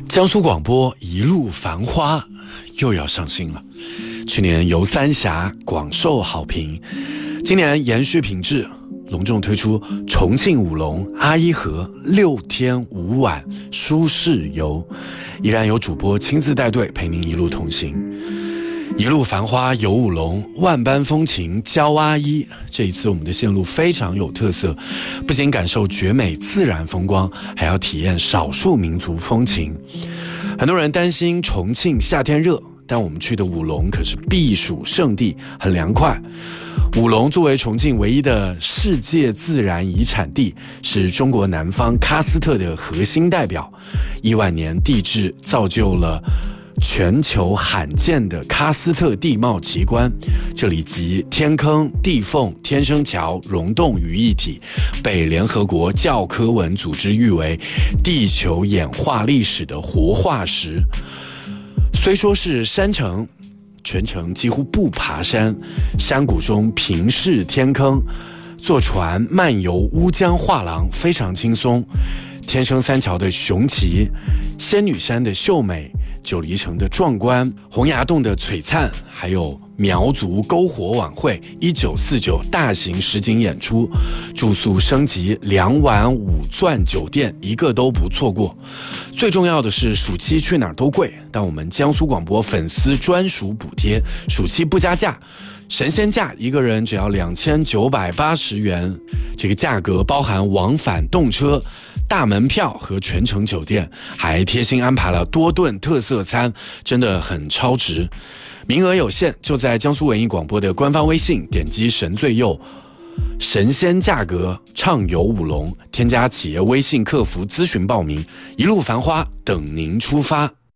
江苏广播一路繁花又要上新了，去年游三峡广受好评，今年延续品质，隆重推出重庆五龙阿依河6天5晚舒适游，依然有主播亲自带队陪您一路同行。一路繁花游五龙，万般风情教阿依。这一次我们的线路非常有特色，不仅感受绝美自然风光，还要体验少数民族风情。很多人担心重庆夏天热，但我们去的五龙可是避暑胜地，很凉快。五龙作为重庆唯一的世界自然遗产地，是中国南方喀斯特的核心代表。亿万年地质造就了全球罕见的喀斯特地貌奇观，这里集天坑、地缝、天生桥、溶洞于一体，被联合国教科文组织誉为地球演化历史的活化石。虽说是山城，全程几乎不爬山，山谷中平视天坑，坐船漫游乌江画廊非常轻松。天生三桥的雄奇，仙女山的秀美，九黎城的壮观，洪崖洞的璀璨，还有苗族篝火晚会1949大型实景演出，住宿升级2晚5钻酒店，一个都不错过。最重要的是暑期去哪儿都贵，但我们江苏广播粉丝专属补贴，暑期不加价，神仙价一个人只要2980元，这个价格包含往返动车、大门票和全程酒店，还贴心安排了多顿特色餐，真的很超值。名额有限，就在江苏文艺广播的官方微信点击神最右神仙价格畅游五龙，添加企业微信客服咨询报名，一路繁花等您出发。